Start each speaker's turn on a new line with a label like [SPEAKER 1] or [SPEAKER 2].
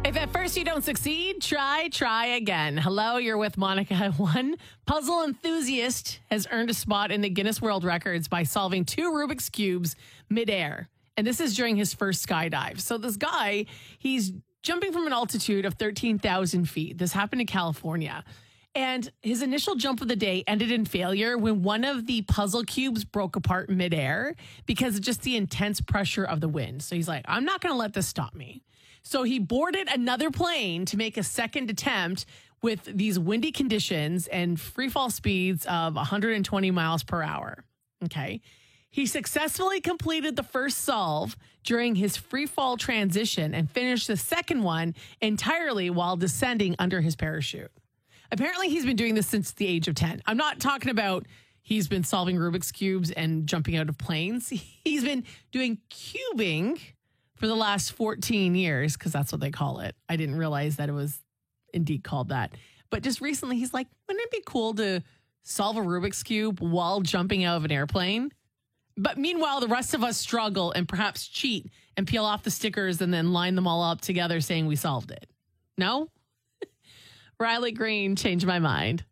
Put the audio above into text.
[SPEAKER 1] If at first you don't succeed, try again. Hello, you're with Monica. One puzzle enthusiast has earned a spot in the Guinness World Records by solving 2 Rubik's Cubes midair. And this is during his first skydive. So this guy, he's jumping from an altitude of 13,000 feet. This happened in California. And his initial jump of the day ended in failure when one of the puzzle cubes broke apart midair because of just the intense pressure of the wind. So he's like, I'm not going to let this stop me. So he boarded another plane to make a second attempt with these windy conditions and free fall speeds of 120 miles per hour. Okay. He successfully completed the first solve during his free fall transition and finished the second one entirely while descending under his parachute. Apparently, he's been doing this since the age of 10. I'm not talking about he's been solving Rubik's Cubes and jumping out of planes. He's been doing cubing for the last 14 years, because that's what they call it. I didn't realize that it was indeed called that. But just recently, he's like, wouldn't it be cool to solve a Rubik's Cube while jumping out of an airplane? But meanwhile, the rest of us struggle and perhaps cheat and peel off the stickers and then line them all up together saying we solved it. No? Riley Green changed my mind.